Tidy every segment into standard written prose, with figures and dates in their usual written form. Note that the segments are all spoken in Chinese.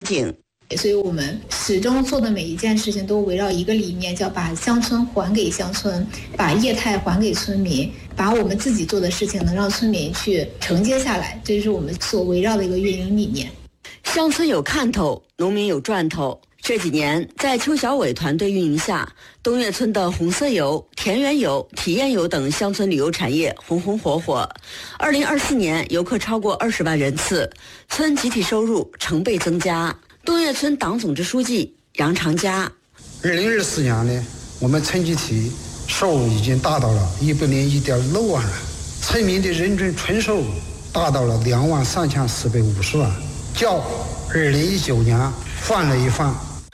景。 所以我们始终做的每一件事情都围绕一个理念，叫把乡村还给乡村，把业态还给村民，把我们自己做的事情能让村民去承接下来，这是我们所围绕的一个运营理念。 乡村有看头，农民有赚头。这几年，在邱小伟团队运营下，东岳村的红色游、田园游、体验游等乡村旅游产业红红火火。2024年，游客超过20万人次，村集体收入成倍增加。东岳村党总支书记杨长佳 ，2024年呢，我们村集体收入已经达到了101.6万了，村民的人均纯收入达到了23450万，较2019年翻了一番。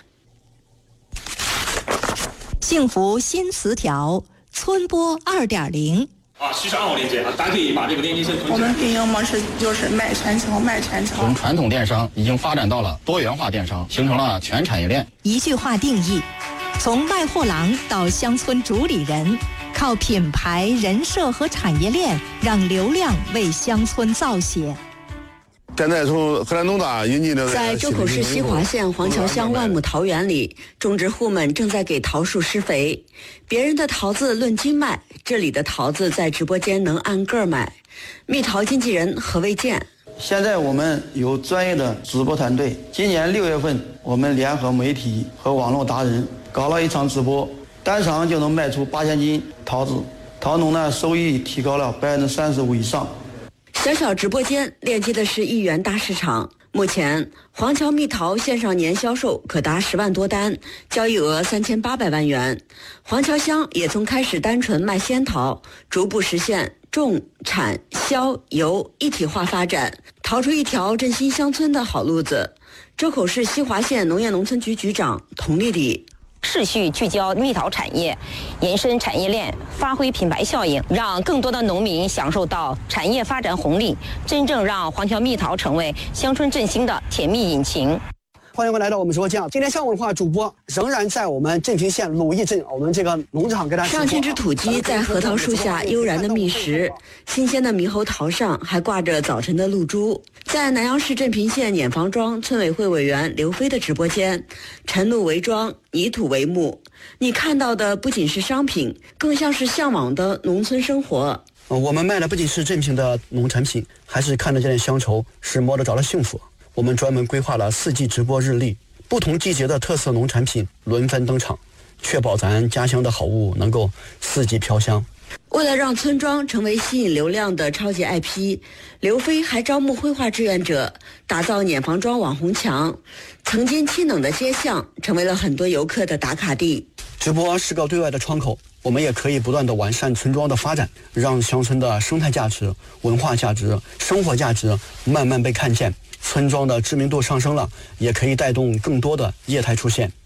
幸福新词条，村播2.0。 其实暗号连接大家可以把这个连接线存起来。 我们运营模式就是卖全球。 从传统电商已经发展到了多元化电商，形成了全产业链。 一句话定义，从卖货郎到乡村主理人，靠品牌、人设和产业链，让流量为乡村造血。 现在从河南农大引进的， 在周口市西华县黄桥乡万亩桃园里，种植户们正在给桃树施肥。别人的桃子论斤卖，这里的桃子在直播间能按个买。蜜桃经纪人何卫健， 现在我们有专业的直播团队。今年6月份，我们联合媒体和网络达人搞了一场直播，单场就能卖出8000斤桃子，桃农呢收益提高了35%以上。 小小直播间链接的是1元大市场。目前，黄桥蜜桃线上年销售可达10万多单，交易额3800万元。黄桥乡也从开始单纯卖仙桃，逐步实现种、产、销、游一体化发展，逃出一条振兴乡村的好路子。周口市西华县农业农村局局长童丽丽。 持续聚焦蜜桃产业，延伸产业链，发挥品牌效应，让更多的农民享受到产业发展红利，真正让黄桥蜜桃成为乡村振兴的甜蜜引擎。 欢迎回来到我们直播间。今天上午的话，主播仍然在我们镇平县鲁义镇我们这个农场给大家。 上千只土鸡在核桃树下悠然的觅食，新鲜的猕猴桃上还挂着早晨的露珠。在南阳市镇平县碾房庄村委会委员刘飞的直播间，晨露为庄，泥土为幕。你看到的不仅是商品，更像是向往的农村生活。 我们卖的不仅是镇平的农产品，还是看得见的乡愁，是摸得着的幸福。我们专门规划了4季直播日历，不同季节的特色农产品轮番登场，确保咱家乡的好物能够4季飘香。 为了让村庄成为吸引流量的超级 IP， 刘飞还招募绘画志愿者，打造碾房庄网红墙。曾经清冷的街巷成为了很多游客的打卡地。 直播是个对外的窗口，我们也可以不断的完善村庄的发展，让乡村的生态价值、文化价值、生活价值慢慢被看见。村庄的知名度上升了，也可以带动更多的业态出现。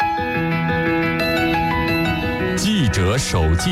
记者手记。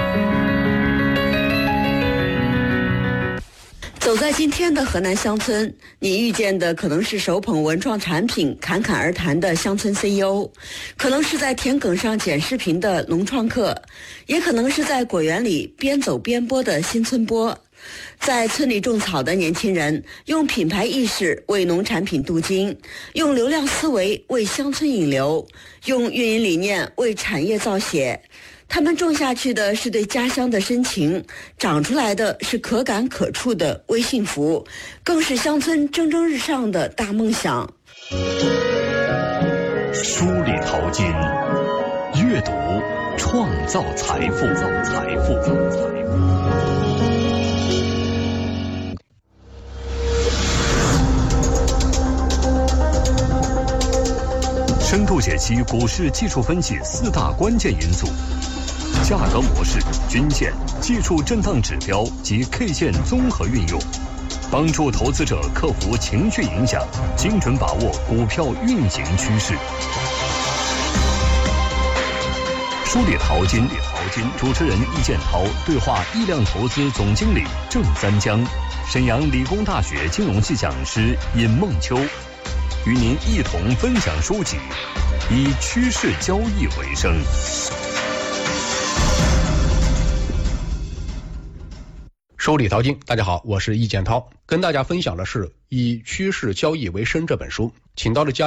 走在今天的河南乡村，你遇见的可能是手捧文创产品侃侃而谈的乡村 CEO， 可能是在田埂上剪视频的农创客，也可能是在果园里边走边播的新村播。在村里种草的年轻人，用品牌意识为农产品镀金，用流量思维为乡村引流，用运营理念为产业造血。他们种下去的是对家乡的深情，长出来的是可感可触的微幸福，更是乡村蒸蒸日上的大梦想。 梳理淘金，阅读创造财富。深度解析股市技术分析4大关键因素：价格模式、均线、技术震荡指标及 K 线综合运用，帮助投资者克服情绪影响，精准把握股票运行趋势。梳理淘金，主持人易建涛对话亿量投资总经理郑三江，沈阳理工大学金融系讲师尹梦秋，与您一同分享书籍，以趋势交易为生。 梳理淘金，大家好，我是易建涛，跟大家分享的是以趋势交易为生这本书，请到了